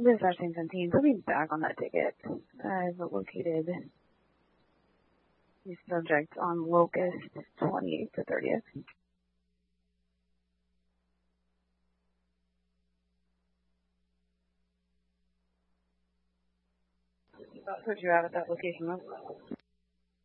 This is Ashley 17. Put me back on that ticket. I've located these subjects on Locust 28th to 30th. That's what you have at that location.